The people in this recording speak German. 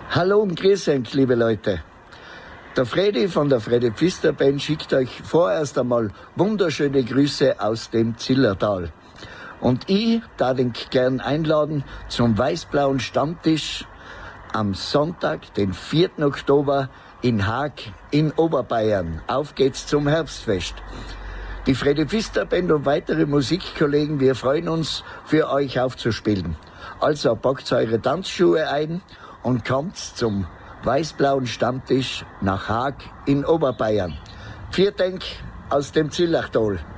Hallo und grüß euch, liebe Leute. Der Fredi von der Fredi Pfister Band schickt euch vorerst einmal wunderschöne Grüße aus dem Zillertal. Und ich darf ihn gern einladen zum weiß-blauen Stammtisch am Sonntag, den 4. Oktober in Haag in Oberbayern. Auf geht's zum Herbstfest. Die Fredi Pfister Band und weitere Musikkollegen, wir freuen uns, für euch aufzuspielen. Also packt eure Tanzschuhe ein und kommt zum weiß-blauen Stammtisch nach Haag in Oberbayern. Vielen Dank aus dem Zillertal.